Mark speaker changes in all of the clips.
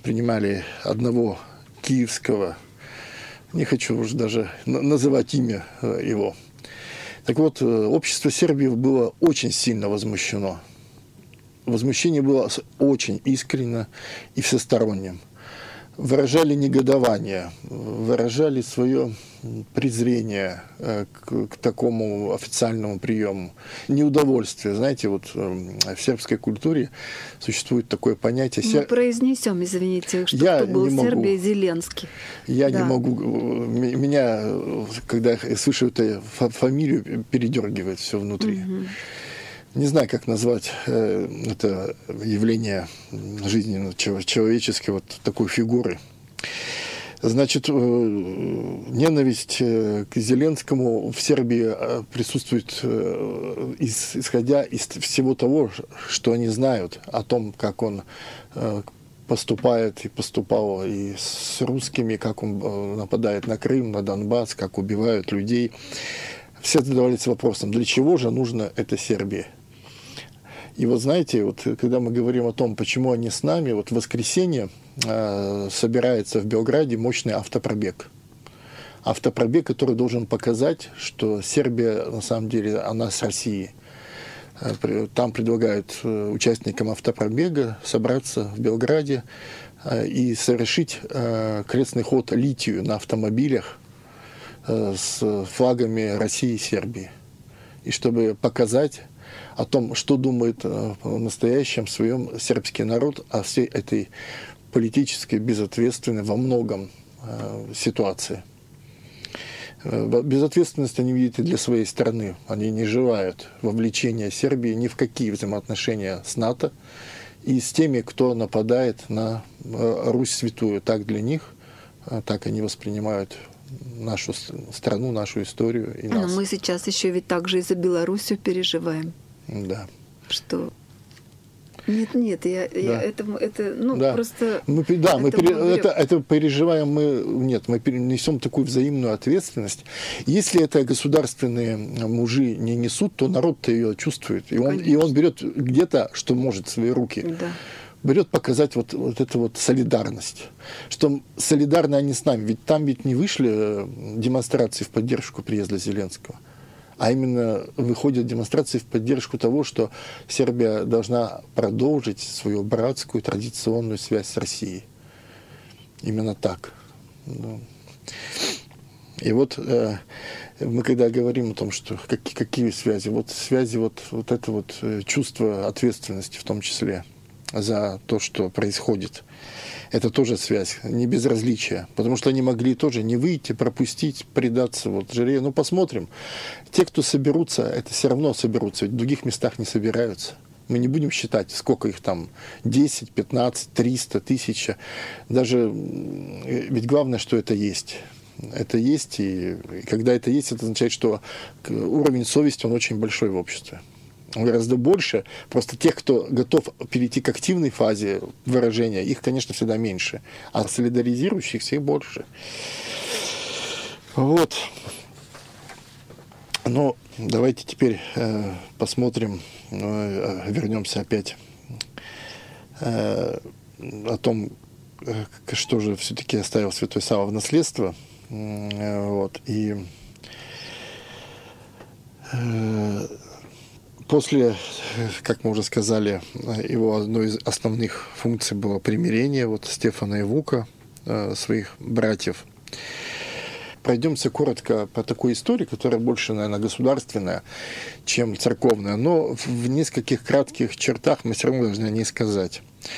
Speaker 1: принимали одного киевского, не хочу уже даже называть имя его. Так вот, общество Сербии было очень сильно возмущено. Возмущение было очень искренне и всесторонним. Выражали негодование, выражали свое презрение к такому официальному приему, неудовольствие. Знаете, вот в сербской культуре существует такое понятие...
Speaker 2: Мы произнесем, извините, что кто был в Сербии Зеленский.
Speaker 1: Я не могу... Меня, когда я слышу эту фамилию, передергивает все внутри. Не знаю, как назвать это явление жизни человеческой, вот такой фигуры. Значит, ненависть к Зеленскому в Сербии присутствует, исходя из всего того, что они знают о том, как он поступает и поступал и с русскими, как он нападает на Крым, на Донбасс, как убивают людей. Все задавались вопросом, для чего же нужно это Сербии? И вот знаете, вот когда мы говорим о том, почему они с нами, вот в воскресенье собирается в Белграде мощный автопробег. Автопробег, который должен показать, что Сербия, на самом деле, она с Россией. Там предлагают участникам автопробега собраться в Белграде и совершить крестный ход литию на автомобилях с флагами России и Сербии. И чтобы показать о том, что думает в настоящем своем сербский народ о всей этой политической, безответственной во многом ситуации. Безответственность они видят и для своей страны. Они не желают вовлечения Сербии ни в какие взаимоотношения с НАТО и с теми, кто нападает на Русь святую. Так для них, так они воспринимают нашу страну, нашу историю и нас.
Speaker 2: Но мы сейчас еще ведь также и за Белоруссию переживаем.
Speaker 1: Да.
Speaker 2: Что? Нет, это
Speaker 1: да.
Speaker 2: просто...
Speaker 1: Мы это переживаем мы перенесем такую взаимную ответственность. Если это государственные мужи не несут, то народ-то ее чувствует. И он берет где-то, что может, в свои руки.
Speaker 2: Да.
Speaker 1: Берет показать вот эту вот солидарность. Что солидарны они с нами. Ведь там не вышли демонстрации в поддержку приезда Зеленского. А именно выходят демонстрации в поддержку того, что Сербия должна продолжить свою братскую традиционную связь с Россией. Именно так. И вот мы когда говорим о том, что какие связи, связи это вот чувство ответственности в том числе за то, что происходит. Это тоже связь, не безразличие. Потому что они могли тоже не выйти, пропустить, предаться жаре. Ну, посмотрим. Те, кто соберутся, это все равно соберутся. Ведь в других местах не собираются. Мы не будем считать, сколько их там, 10, 15, 300, 1000. Даже, ведь главное, что это есть. Это есть, и когда это есть, это означает, что уровень совести, он очень большой в обществе. Он гораздо больше. Просто тех, кто готов перейти к активной фазе выражения, их, конечно, всегда меньше. А солидаризирующихся их больше. Вот. Но давайте теперь посмотрим, вернемся опять о том, что же все-таки оставил святой Савва в наследство. Вот. И после, как мы уже сказали, его одной из основных функций было примирение Стефана и Вука, своих братьев. Пройдемся коротко по такой истории, которая больше, наверное, государственная, чем церковная, но в нескольких кратких чертах мы все равно должны о ней сказать.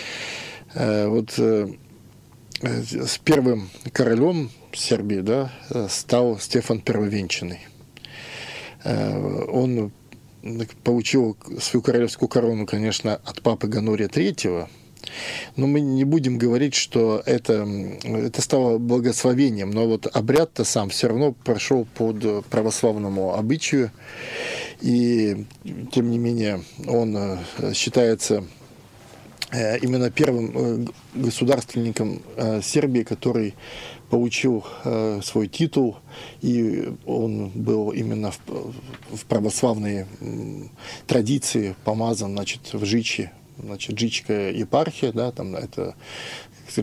Speaker 1: С первым королем Сербии стал Стефан Первовенчанный. Он получил свою королевскую корону, конечно, от папы Гонория III, но мы не будем говорить, что это стало благословением, но обряд-то сам все равно прошел под православному обычаю, и тем не менее он считается именно первым государственником Сербии, который получил свой титул, и он был именно в православной традиции помазан, в Жичи. Жичская епархия, там это